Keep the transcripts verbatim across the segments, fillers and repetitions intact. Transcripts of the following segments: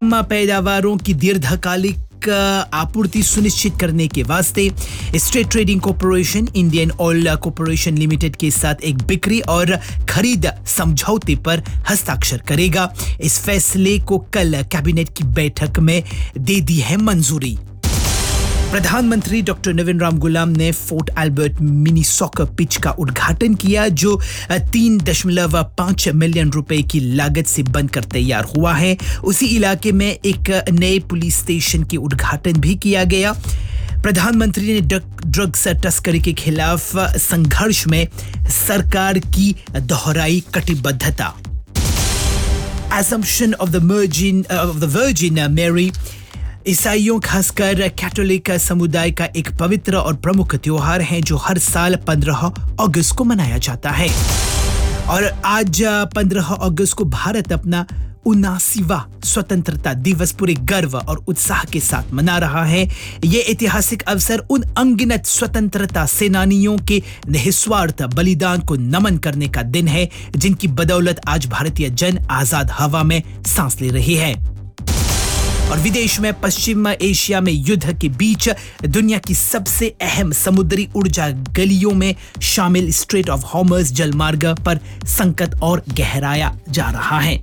पैदावारों की दीर्घकालिक आपूर्ति सुनिश्चित करने के वास्ते state trading corporation Indian oil corporation limited के साथ एक बिक्री और खरीद समझौते पर हस्ताक्षर करेगा। इस फैसले को कल कैबिनेट की बैठक में दे दी है मंजूरी। प्रधानमंत्री डॉक्टर नवीन राम गुलाम ने fort Albert mini soccer pitch का उद्घाटन किया, जो तीन दशमलव पाँच मिलियन रुपए की लागत से बनकर तैयार हुआ है। उसी इलाके में एक नए पुलिस स्टेशन के उद्घाटन भी किया गया। प्रधानमंत्री ने ड्रग्स तस्करी के खिलाफ संघर्ष में सरकार की दोहराई कटिबद्धता। Assumption of the Virgin of the Virgin Mary ईसाइयों खासकर कैथोलिक समुदाय का एक पवित्र और प्रमुख त्योहार है जो हर साल पंद्रह अगस्त को मनाया जाता है। और आज पंद्रह अगस्त को भारत अपना उनासीवां स्वतंत्रता दिवस पूरे गर्व और उत्साह के साथ मना रहा है। ये ऐतिहासिक अवसर उन अनगिनत स्वतंत्रता सेनानियों के निस्वार्थ बलिदान को नमन करने का दिन है जिनकी बदौलत आज भारतीय जन आजाद हवा में सांस ले रही है। और विदेश में पश्चिम एशिया में युद्ध के बीच दुनिया की सबसे अहम समुद्री ऊर्जा गलियों में शामिल स्ट्रेट ऑफ हॉर्मज़ जलमार्ग पर संकट और गहराया जा रहा है।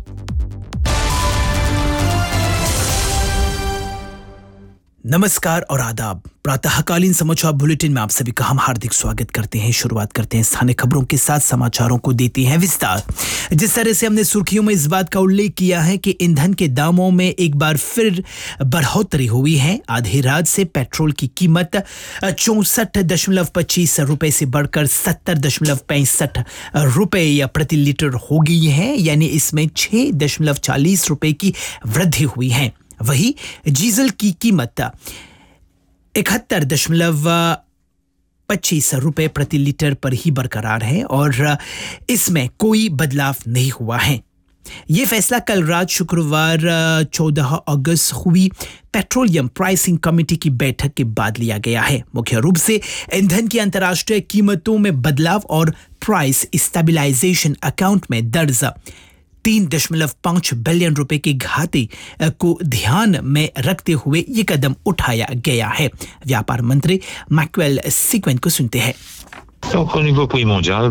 नमस्कार और आदाब। प्रातःकालीन समाचार बुलेटिन में आप सभी का हम हार्दिक स्वागत करते हैं। शुरुआत करते हैं स्थानीय खबरों के साथ। समाचारों को देते हैं विस्तार। जिस तरह से हमने सुर्खियों में इस बात का उल्लेख किया है कि ईंधन के दामों में एक बार फिर बढ़ोतरी हुई है। आधी रात से पेट्रोल की कीमत चौसठ दशमलव पच्चीस रुपए से बढ़कर सत्तर दशमलव पैंसठ रुपए प्रति लीटर हो गई है, यानी इसमें छह दशमलव चालीस रुपए की वृद्धि हुई है। वही डीजल की कीमत इकहत्तर दशमलव पच्चीस रुपए प्रति लीटर पर ही बरकरार है और इसमें कोई बदलाव नहीं हुआ है। ये फैसला कल रात शुक्रवार चौदह अगस्त हुई पेट्रोलियम प्राइसिंग कमेटी की बैठक के बाद लिया गया है। मुख्य रूप से ईंधन की अंतर्राष्ट्रीय कीमतों में बदलाव और प्राइस स्टेबलाइजेशन अकाउंट में दर्ज तीन दशमलव पाँच बिलियन रुपए के घाटे को ध्यान में रखते हुए ये कदम उठाया गया है। व्यापार मंत्री मैक्वेल सीक्वेन को सुनते हैं। Donc au niveau prix mondial,